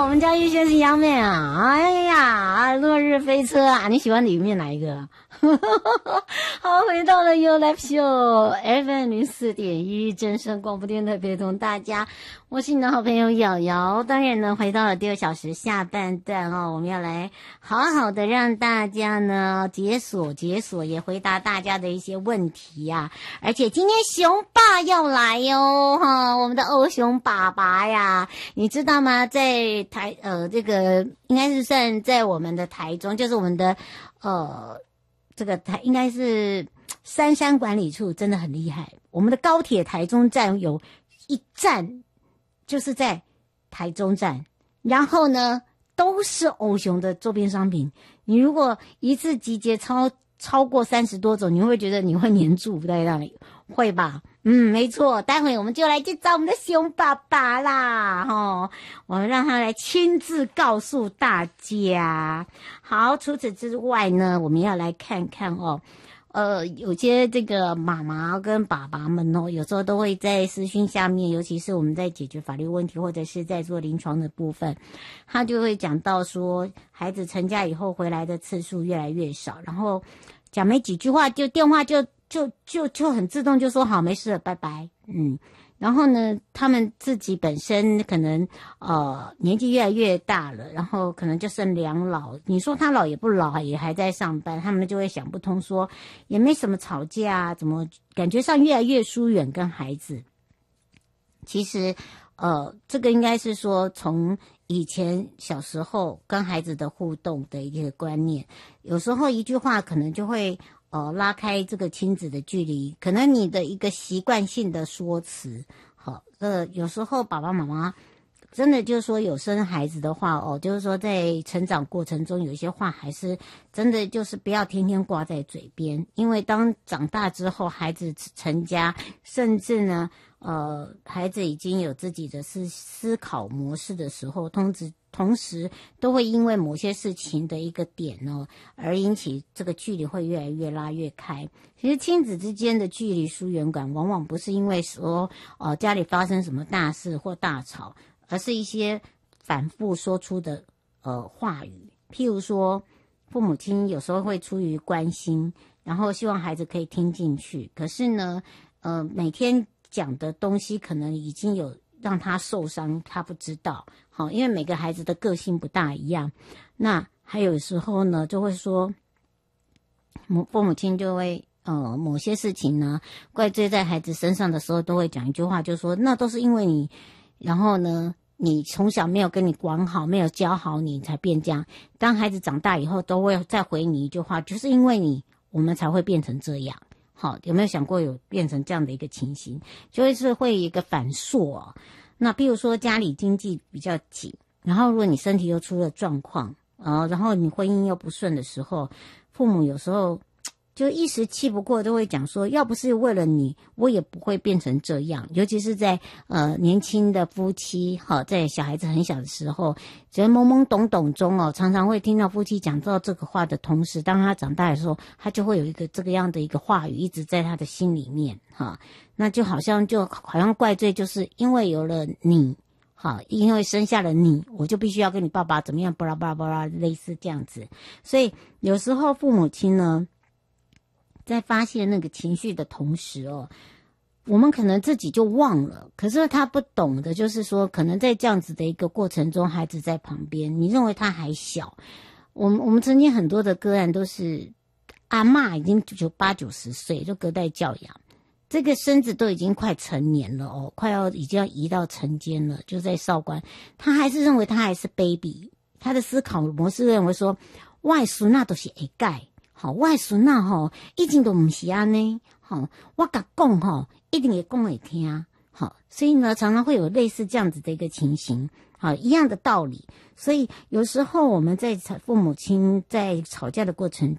们家玉轩是央妹啊！哎呀，落日飞车啊，你喜欢里面哪一个？好，回到了 You Live Show FM 04.1真声广播电台，陪同大家，我是你的好朋友瑶瑶。当然呢，回到了第2小时下半段哦，我们要来好好的让大家呢解锁，也回答大家的一些问题呀。而且今天熊爸要来哟，哈，我们的欧熊爸爸呀，你知道吗？在这个应该是算在我们的台中，就是我们的这个台应该是三山管理处，真的很厉害。我们的高铁台中站有一站就是在台中站，然后呢都是欧熊的周边商品。你如果一次集结超过30多种，你会不会觉得你会黏住在那里？会吧？没错，待会我们就来去找我们的熊爸爸啦，我们让他来亲自告诉大家。好，除此之外呢，我们要来看看有些这个妈妈跟爸爸们有时候都会在私讯下面，尤其是我们在解决法律问题或者是在做临床的部分，他就会讲到说，孩子成家以后回来的次数越来越少，然后讲没几句话就电话就很自动就说好，没事了，拜拜。然后呢，他们自己本身可能年纪越来越大了，然后可能就剩两老。你说他老也不老，也还在上班，他们就会想不通，说也没什么吵架啊，怎么感觉上越来越疏远跟孩子。其实这个应该是说从以前小时候跟孩子的互动的一个观念，有时候一句话可能就会拉开这个亲子的距离，可能你的一个习惯性的说辞，有时候爸爸妈妈真的就是说有生孩子的话就是说在成长过程中有一些话还是真的就是不要天天挂在嘴边，因为当长大之后，孩子成家，甚至呢孩子已经有自己的思考模式的时候，同时都会因为某些事情的一个点而引起这个距离会越来越拉越开。其实亲子之间的距离疏远感往往不是因为说家里发生什么大事或大吵，而是一些反复说出的话语。譬如说父母亲有时候会出于关心，然后希望孩子可以听进去，可是呢每天讲的东西可能已经有让他受伤，他不知道。因为每个孩子的个性不大一样。那还有时候呢就会说父母亲就会某些事情呢怪罪在孩子身上的时候，都会讲一句话，就是说那都是因为你，然后呢你从小没有跟你管好，没有教好你才变这样。当孩子长大以后都会再回你一句话，就是因为你我们才会变成这样。有没有想过有变成这样的一个情形，就是会一个反溯那比如说家里经济比较紧，然后如果你身体又出了状况然后你婚姻又不顺的时候，父母有时候就一时气不过，都会讲说要不是为了你，我也不会变成这样。尤其是在年轻的夫妻在小孩子很小的时候，只懵懵懂懂中常常会听到夫妻讲到这个话的同时，当他长大的时候，他就会有一个这个样的一个话语一直在他的心里面那就好像怪罪，就是因为有了你因为生下了你，我就必须要跟你爸爸怎么样巴拉巴拉巴拉，类似这样子。所以有时候父母亲呢在发现那个情绪的同时我们可能自己就忘了，可是他不懂的就是说，可能在这样子的一个过程中，孩子在旁边，你认为他还小。我们曾经很多的个案都是阿嬷已经8、90岁，就隔代教养，这个孙子都已经快成年了已经要移到成间了，就在少管，他还是认为他还是 baby， 他的思考模式认为说，我的孙子都是会改，我的孙子已经都不是这样我跟他讲一定会讲会听所以呢常常会有类似这样子的一个情形一样的道理。所以有时候我们在父母亲在吵架的过程